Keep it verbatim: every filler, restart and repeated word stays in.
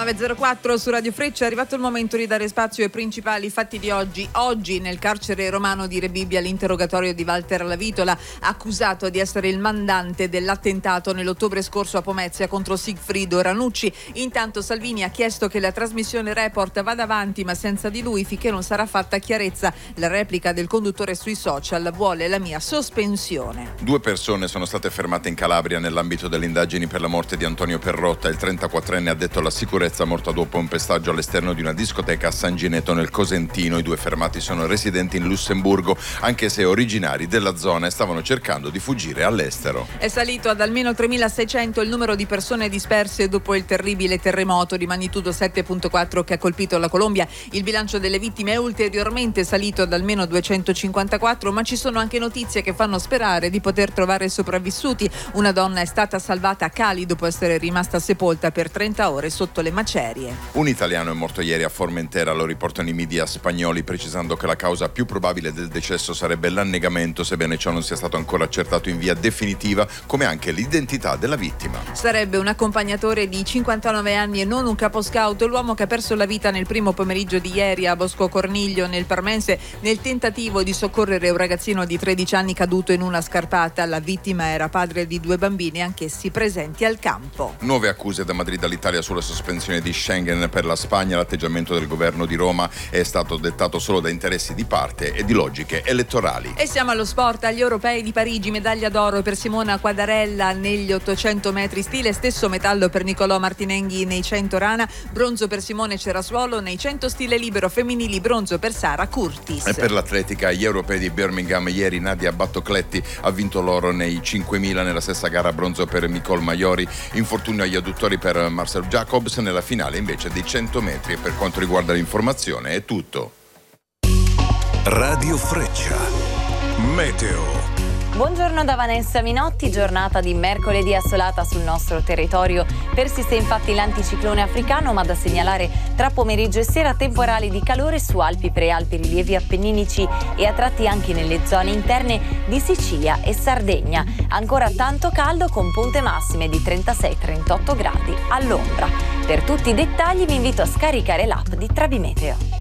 nove e zero quattro su Radio Freccia. È arrivato il momento di dare spazio ai principali fatti di oggi. Oggi nel carcere romano di Rebibbia l'interrogatorio di Walter Lavitola, accusato di essere il mandante dell'attentato nell'ottobre scorso a Pomezia contro Sigfrido Ranucci. Intanto Salvini ha chiesto che la trasmissione Report vada avanti, ma senza di lui finché non sarà fatta chiarezza. La replica del conduttore sui social: vuole la mia sospensione. Due persone sono state fermate in Calabria nell'ambito delle indagini per la morte di Antonio Perrotta. Il trentaquattrenne ha detto alla sicurezza, morto dopo un pestaggio all'esterno di una discoteca a San Gineto nel Cosentino. I due fermati sono residenti in Lussemburgo, anche se originari della zona, e stavano cercando di fuggire all'estero. È salito ad almeno tremilaseicento il numero di persone disperse dopo il terribile terremoto di magnitudo sette virgola quattro che ha colpito la Colombia. Il bilancio delle vittime è ulteriormente salito ad almeno duecentocinquantaquattro, ma ci sono anche notizie che fanno sperare di poter trovare sopravvissuti. Una donna è stata salvata a Cali dopo essere rimasta sepolta per trenta ore sotto le macerie. Un italiano è morto ieri a Formentera, lo riportano i media spagnoli, precisando che la causa più probabile del decesso sarebbe l'annegamento, sebbene ciò non sia stato ancora accertato in via definitiva, come anche l'identità della vittima. Sarebbe un accompagnatore di cinquantanove anni e non un caposcout l'uomo che ha perso la vita nel primo pomeriggio di ieri a Bosco Corniglio, nel Parmense, nel tentativo di soccorrere un ragazzino di tredici anni caduto in una scarpata. La vittima era padre di due bambini, anch'essi presenti al campo. Nuove accuse da Madrid all'Italia sulla sospensione di Schengen per la Spagna. L'atteggiamento del governo di Roma è stato dettato solo da interessi di parte e di logiche elettorali. E siamo allo sport. Agli europei di Parigi, medaglia d'oro per Simona Quadarella negli ottocento metri stile, stesso metallo per Nicolò Martinenghi nei cento rana, bronzo per Simone Cerasuolo nei cento stile libero femminili, bronzo per Sara Curtis. E per l'atletica, gli europei di Birmingham, ieri Nadia Battocletti ha vinto l'oro nei cinquemila, nella stessa gara bronzo per Nicole Maiori, infortunio agli adduttori per Marcel Jacobs. Nella finale invece dei cento metri. E per quanto riguarda l'informazione è tutto. Radio Freccia Meteo. Buongiorno da Vanessa Minotti, giornata di mercoledì assolata sul nostro territorio. Persiste infatti l'anticiclone africano, ma da segnalare tra pomeriggio e sera temporali di calore su Alpi, Prealpi, rilievi appenninici e a tratti anche nelle zone interne di Sicilia e Sardegna. Ancora tanto caldo con punte massime di trentasei trentotto gradi all'ombra. Per tutti i dettagli vi invito a scaricare l'app di Trabimeteo.